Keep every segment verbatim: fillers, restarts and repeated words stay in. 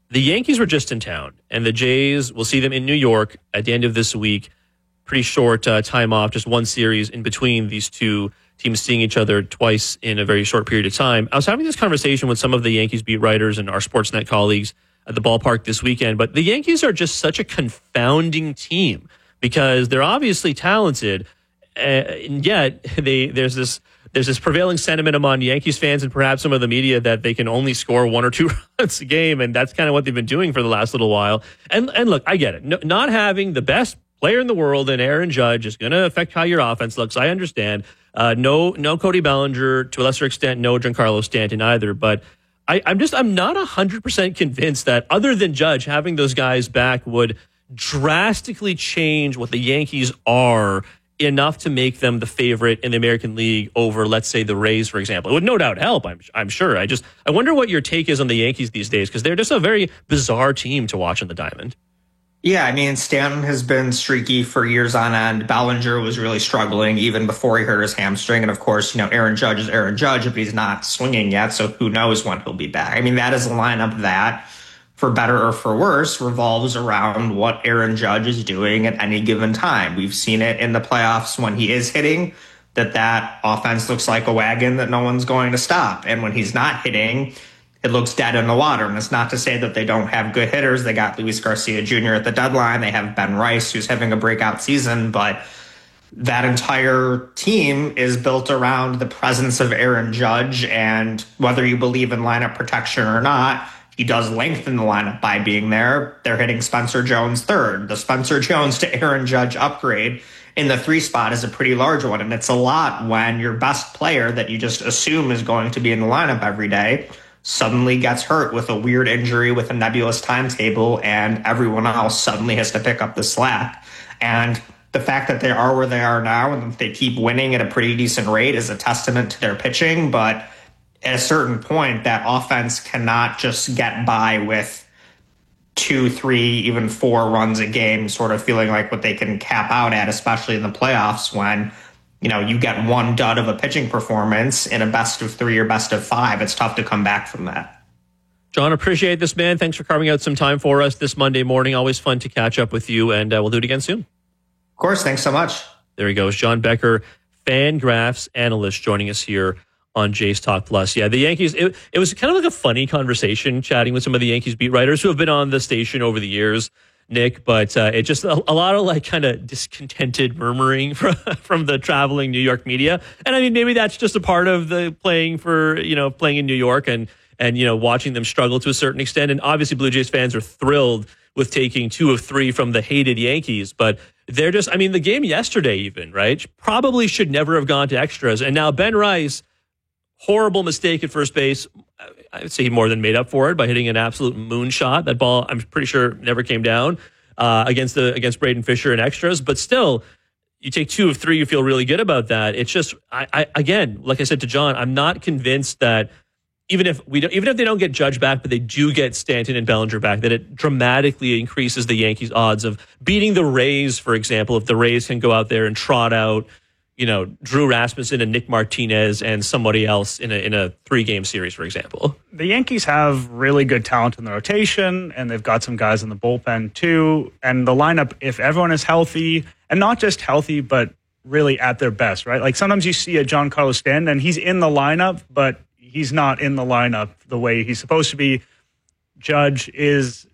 The Yankees were just in town, and the Jays will see them in New York at the end of this week. Pretty short uh, time off, just one series in between these two teams seeing each other twice in a very short period of time. I was having this conversation with some of the Yankees beat writers and our Sportsnet colleagues at the ballpark this weekend, but the Yankees are just such a confounding team because they're obviously talented, uh, and yet they there's this there's this prevailing sentiment among Yankees fans and perhaps some of the media that they can only score one or two runs a game, and that's kind of what they've been doing for the last little while. And and look, I get it. No, not having the best player in the world in Aaron Judge is going to affect how your offense looks. I understand. Uh, no, no Cody Bellinger, to a lesser extent, no Giancarlo Stanton either. But I, I'm just I'm not one hundred percent convinced that other than Judge, having those guys back would drastically change what the Yankees are enough to make them the favorite in the American League over, let's say, the Rays, for example. It would no doubt help, I'm I'm sure. I just I wonder what your take is on the Yankees these days, because they're just a very bizarre team to watch in the diamond. Yeah, I mean, Stanton has been streaky for years on end. Bellinger was really struggling even before he hurt his hamstring. And of course, you know, Aaron Judge is Aaron Judge, but he's not swinging yet, so who knows when he'll be back. I mean, that is a lineup that, for better or for worse, revolves around what Aaron Judge is doing at any given time. We've seen it in the playoffs when he is hitting, that that offense looks like a wagon that no one's going to stop. And when he's not hitting, it looks dead in the water. And it's not to say that they don't have good hitters. They got Luis Garcia Junior at the deadline. They have Ben Rice, who's having a breakout season. But that entire team is built around the presence of Aaron Judge. And whether you believe in lineup protection or not, he does lengthen the lineup by being there. They're hitting Spencer Jones third. The Spencer Jones to Aaron Judge upgrade in the three spot is a pretty large one. And it's a lot when your best player that you just assume is going to be in the lineup every day suddenly gets hurt with a weird injury with a nebulous timetable, and everyone else suddenly has to pick up the slack. And the fact that they are where they are now and they keep winning at a pretty decent rate is a testament to their pitching. But at a certain point, that offense cannot just get by with two, three, even four runs a game, sort of feeling like what they can cap out at, especially in the playoffs when, you know, you get one dud of a pitching performance in a best of three or best of five. It's tough to come back from that. John, appreciate this, man. Thanks for carving out some time for us this Monday morning. Always fun to catch up with you, and uh, we'll do it again soon. Of course. Thanks so much. There he goes. John Becker, Fangraphs analyst, joining us here on Jays Talk Plus. Yeah, the Yankees, it, it was kind of like a funny conversation chatting with some of the Yankees beat writers who have been on the station over the years, Nick, but uh, it just a, a lot of like kind of discontented murmuring from, from the traveling New York media. And I mean, maybe that's just a part of the playing for, you know, playing in New York and, and, you know, watching them struggle to a certain extent. And obviously Blue Jays fans are thrilled with taking two of three from the hated Yankees, but they're just, I mean, the game yesterday even, right, probably should never have gone to extras. And now Ben Rice, horrible mistake at first base. I would say he more than made up for it by hitting an absolute moonshot. That ball, I'm pretty sure, never came down uh, against the against Braden Fisher in extras. But still, you take two of three, you feel really good about that. It's just, I, I again, like I said to John, I'm not convinced that even if we don't, even if they don't get Judge back, but they do get Stanton and Bellinger back, that it dramatically increases the Yankees' odds of beating the Rays, for example. If the Rays can go out there and trot out, you know, Drew Rasmussen and Nick Martinez and somebody else in a in a three-game series, for example. The Yankees have really good talent in the rotation, and they've got some guys in the bullpen too. And the lineup, if everyone is healthy, and not just healthy, but really at their best, right? Like sometimes you see a Giancarlo Stanton, and he's in the lineup, but he's not in the lineup the way he's supposed to be. Judge is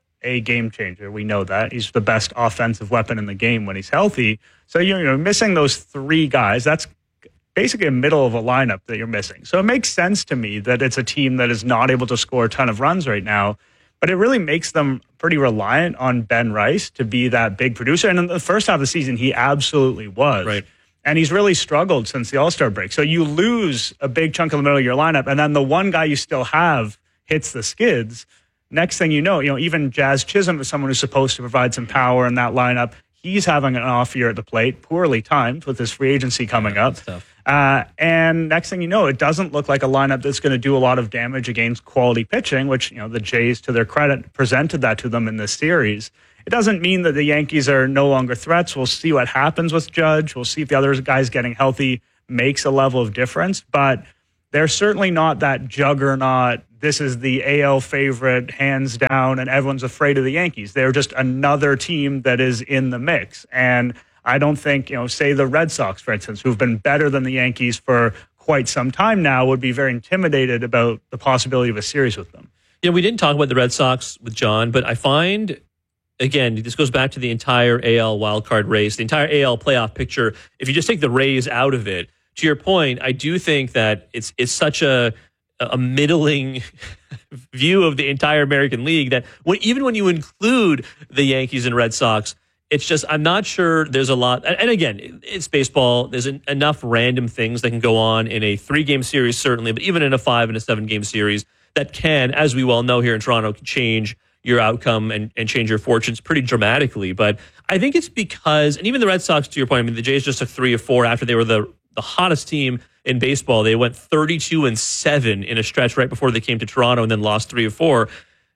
a game changer. We know that. He's the best offensive weapon in the game when he's healthy. So you're, you're missing those three guys. That's basically a middle of a lineup that you're missing. So it makes sense to me that it's a team that is not able to score a ton of runs right now, but it really makes them pretty reliant on Ben Rice to be that big producer. And in the first half of the season, he absolutely was. Right. And he's really struggled since the All-Star break. So you lose a big chunk of the middle of your lineup, and then the one guy you still have hits the skids. Next thing you know, you know, even Jazz Chisholm is someone who's supposed to provide some power in that lineup. He's having an off year at the plate, poorly timed with his free agency coming up. Uh, and next thing you know, it doesn't look like a lineup that's going to do a lot of damage against quality pitching, which, you know, the Jays, to their credit, presented that to them in this series. It doesn't mean that the Yankees are no longer threats. We'll see what happens with Judge. We'll see if the other guys getting healthy makes a level of difference. But they're certainly not that juggernaut this is the A L favorite hands down and everyone's afraid of the Yankees. They're just another team that is in the mix. And I don't think, you know, say the Red Sox, for instance, who've been better than the Yankees for quite some time now, would be very intimidated about the possibility of a series with them. Yeah, we didn't talk about the Red Sox with John, but I find, again, this goes back to the entire A L wildcard race, the entire A L playoff picture. If you just take the Rays out of it, to your point, I do think that it's it's such a a middling view of the entire American League that when, even when you include the Yankees and Red Sox, it's just, I'm not sure there's a lot. And again, it's baseball. There's an, enough random things that can go on in a three-game series, certainly, but even in a five and a seven-game series that can, as we well know here in Toronto, change your outcome and, and change your fortunes pretty dramatically. But I think it's because, and even the Red Sox, to your point, I mean, the Jays just took three or four after they were the, the hottest team in baseball. They went thirty-two and seven in a stretch right before they came to Toronto and then lost three or four.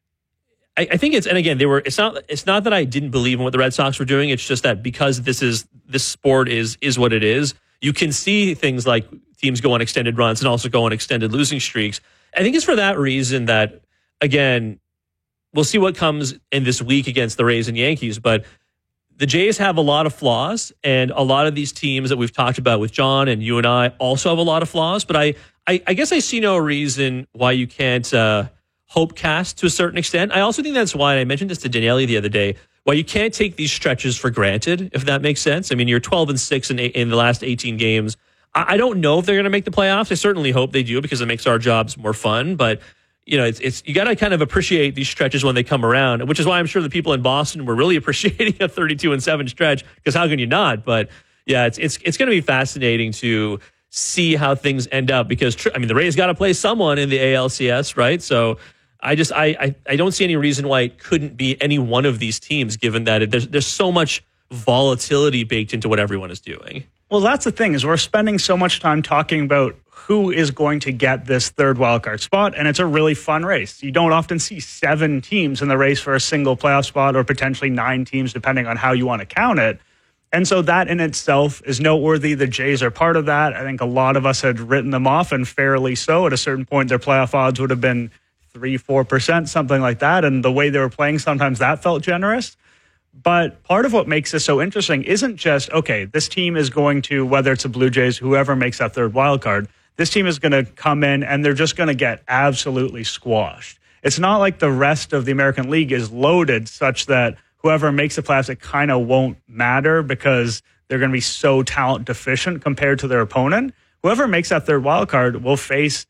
I, I think it's, and again, they were, it's not, it's not that I didn't believe in what the Red Sox were doing. It's just that because this is, this sport is, is what it is. You can see things like teams go on extended runs and also go on extended losing streaks. I think it's for that reason that, again, we'll see what comes in this week against the Rays and Yankees, but the Jays have a lot of flaws, and a lot of these teams that we've talked about with John and you and I also have a lot of flaws, but I, I, I guess I see no reason why you can't uh, hope cast to a certain extent. I also think that's why, and I mentioned this to Daniele the other day, why you can't take these stretches for granted, if that makes sense. I mean, you're twelve and six in, in the last eighteen games. I, I don't know if they're going to make the playoffs. I certainly hope they do because it makes our jobs more fun, but you know, it's, it's you got to kind of appreciate these stretches when they come around, which is why I'm sure the people in Boston were really appreciating a thirty-two and seven stretch, because how can you not? But yeah, it's it's it's going to be fascinating to see how things end up, because I mean, the Rays got to play someone in the A L C S, right? So I just I, I I don't see any reason why it couldn't be any one of these teams, given that it, there's there's so much volatility baked into what everyone is doing. Well, that's the thing, is we're spending so much time talking about who is going to get this third wildcard spot, and it's a really fun race. You don't often see seven teams in the race for a single playoff spot, or potentially nine teams, depending on how you want to count it. And so that in itself is noteworthy. The Jays are part of that. I think a lot of us had written them off, and fairly so. At a certain point, their playoff odds would have been three, four percent, something like that. And the way they were playing, sometimes that felt generous. But part of what makes this so interesting isn't just, okay, this team is going to, whether it's the Blue Jays, whoever makes that third wild card, this team is going to come in and they're just going to get absolutely squashed. It's not like the rest of the American League is loaded such that whoever makes the playoffs, it kind of won't matter because they're going to be so talent deficient compared to their opponent. Whoever makes that third wild card will face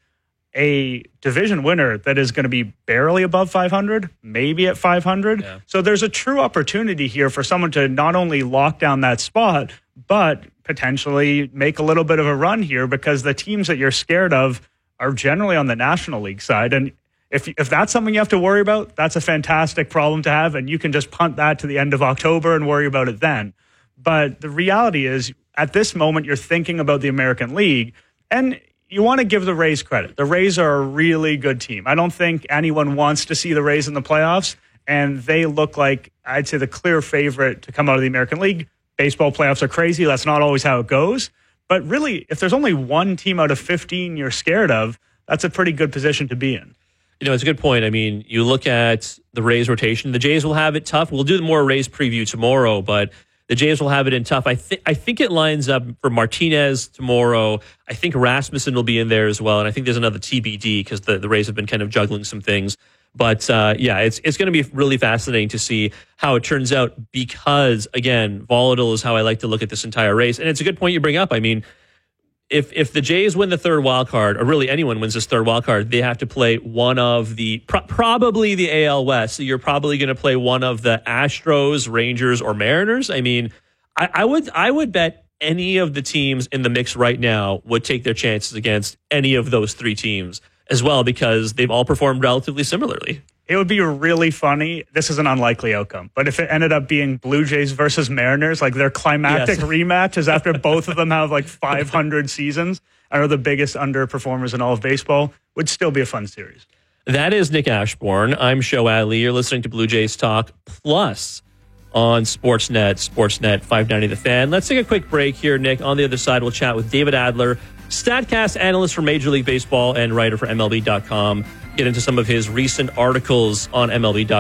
a division winner that is going to be barely above five hundred, maybe at five hundred. Yeah. So there's a true opportunity here for someone to not only lock down that spot, but potentially make a little bit of a run here, because the teams that you're scared of are generally on the National League side. And if if that's something you have to worry about, that's a fantastic problem to have, and you can just punt that to the end of October and worry about it then. But the reality is, at this moment, you're thinking about the American League, and you want to give the Rays credit. The Rays are a really good team. I don't think anyone wants to see the Rays in the playoffs, and they look like, I'd say, the clear favorite to come out of the American League. Baseball playoffs are crazy. That's not always how it goes. But really, if there's only one team out of fifteen you're scared of, that's a pretty good position to be in. You know, it's a good point. I mean, you look at the Rays rotation. The Jays will have it tough. We'll do more Rays preview tomorrow, but the Jays will have it in tough. I think I think it lines up for Martinez tomorrow. I think Rasmussen will be in there as well, and I think there's another T B D because the, the Rays have been kind of juggling some things. But uh, yeah, it's it's going to be really fascinating to see how it turns out, because again, volatile is how I like to look at this entire race. And it's a good point you bring up. I mean, if if the Jays win the third wild card, or really anyone wins this third wild card, they have to play one of the pro- probably the A L West. So you're probably going to play one of the Astros, Rangers, or Mariners. I mean, I, I would I would bet any of the teams in the mix right now would take their chances against any of those three teams as well, because they've all performed relatively similarly. It would be really funny. This is an unlikely outcome, but if it ended up being Blue Jays versus Mariners, like their climactic yes. rematch is after both of them have like five hundred seasons and are the biggest underperformers in all of baseball, would still be a fun series. That is Nick Ashbourne. I'm Show Adley. You're listening to Blue Jays Talk Plus on Sportsnet, Sportsnet five ninety The Fan. Let's take a quick break here, Nick. On the other side, we'll chat with David Adler, StatCast analyst for Major League Baseball and writer for M L B dot com. get into some of his recent articles on M L B dot com.